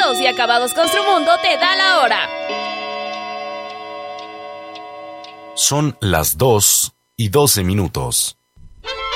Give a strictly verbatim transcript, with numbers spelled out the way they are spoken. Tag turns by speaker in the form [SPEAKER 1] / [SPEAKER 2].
[SPEAKER 1] Arreglados y acabados Construmundo te da la hora.
[SPEAKER 2] Son las dos y doce minutos.